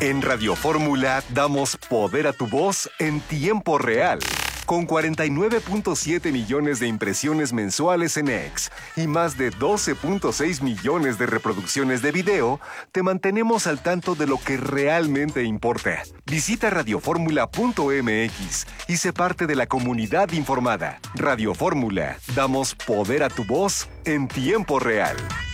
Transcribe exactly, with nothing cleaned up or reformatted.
En Radio Fórmula damos poder a tu voz en tiempo real. Con cuarenta y nueve punto siete millones de impresiones mensuales en X y más de doce punto seis millones de reproducciones de video, te mantenemos al tanto de lo que realmente importa. Visita radioformula punto m x y sé parte de la comunidad informada. Radio Fórmula, damos poder a tu voz en tiempo real.